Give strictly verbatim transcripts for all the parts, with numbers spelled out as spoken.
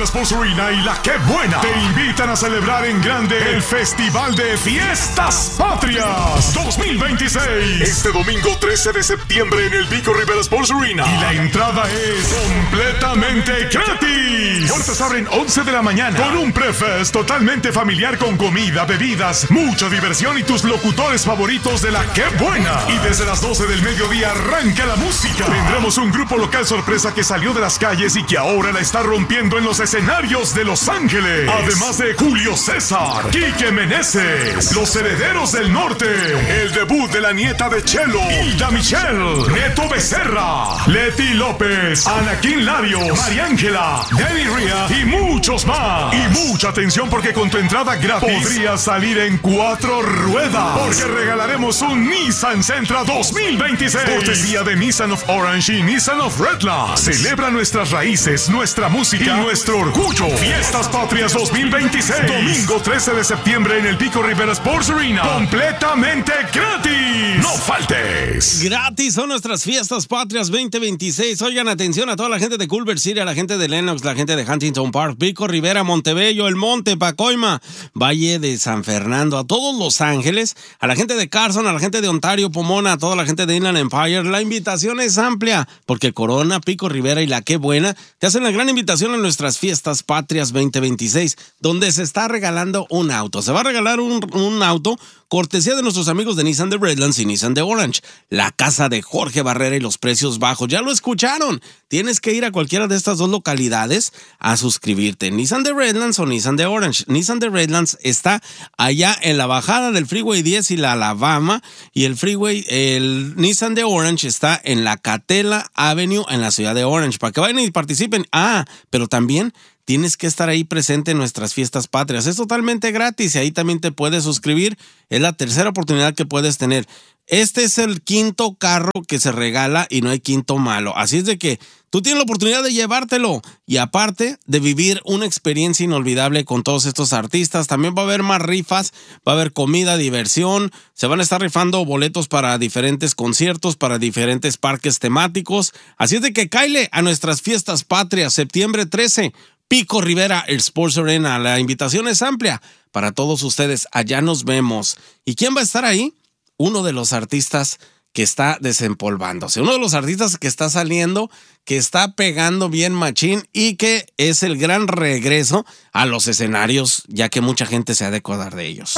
Rivera Sports Arena y La Qué Buena te invitan a celebrar en grande el Festival de Fiestas Patrias dos mil veintiséis. Este domingo trece de septiembre en el Pico Rivera Sports Arena. Y la entrada es completamente gratis. Puertas abren once de la mañana con un prefest totalmente familiar con comida, bebidas, mucha diversión y tus locutores favoritos de La Qué Buena. Y desde las doce del mediodía arranca la música. Tendremos un grupo local sorpresa que salió de las calles y que ahora la está rompiendo en los escenarios de Los Ángeles. Además de Julio César, Quique Meneses, Los Herederos del Norte, el debut de la nieta de Chelo, Hilda Michelle, Neto Becerra, Leti López, Anaquín Larios, María Ángela, Danny Ria y muchos más. Y mucha atención porque con tu entrada gratis podrías salir en cuatro ruedas, porque regalaremos un Nissan Sentra dos mil veintiséis. Cortesía de Nissan of Orange y Nissan of Redlands. Celebra nuestras raíces, nuestra música y nuestro orgullo. Fiestas Patrias dos mil veintiséis. Domingo trece de septiembre en el Pico Rivera Sports Arena. Completamente gratis. No faltes. Gratis son nuestras Fiestas Patrias veinte veintiséis. Oigan, atención a toda la gente de Culver City, a la gente de Lenox, la gente de Huntington Park, Pico Rivera, Montebello, El Monte, Pacoima, Valle de San Fernando, a todos Los Ángeles, a la gente de Carson, a la gente de Ontario, Pomona, a toda la gente de Inland Empire. La invitación es amplia porque Corona, Pico Rivera y La Qué Buena te hacen la gran invitación en nuestras Fiestas Patrias veinte veintiséis, donde se está regalando un auto. Se va a regalar un, un auto cortesía de nuestros amigos de Nissan de Redlands y Nissan de Orange. La casa de Jorge Barrera y los precios bajos. Ya lo escucharon. Tienes que ir a cualquiera de estas dos localidades a suscribirte. Nissan de Redlands o Nissan de Orange. Nissan de Redlands está allá en la bajada del Freeway diez y la Alabama. Y el Freeway, el Nissan de Orange está en la Catella Avenue en la ciudad de Orange. Para que vayan y participen. Ah, pero también tienes que estar ahí presente en nuestras Fiestas Patrias. Es totalmente gratis y ahí también te puedes suscribir. Es la tercera oportunidad que puedes tener. Este es el quinto carro que se regala y no hay quinto malo. Así es de que tú tienes la oportunidad de llevártelo y aparte de vivir una experiencia inolvidable con todos estos artistas. También va a haber más rifas, va a haber comida, diversión. Se van a estar rifando boletos para diferentes conciertos, para diferentes parques temáticos. Así es de que cáele a nuestras Fiestas Patrias, septiembre trece. Pico Rivera, el Sports Arena. La invitación es amplia para todos ustedes. Allá nos vemos. ¿Y quién va a estar ahí? Uno de los artistas que está desempolvándose. Uno de los artistas que está saliendo, que está pegando bien machín y que es el gran regreso a los escenarios, ya que mucha gente se ha de acordar de ellos.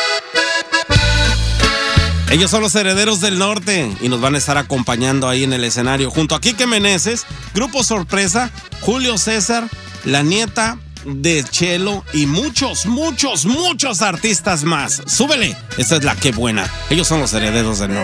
Ellos son los Herederos del Norte y nos van a estar acompañando ahí en el escenario junto a Quique Meneses, Grupo Sorpresa, Julio César, la nieta de Chelo y muchos, muchos, muchos artistas más. Súbele, esta es La Qué Buena. Ellos son los Herederos del Norte.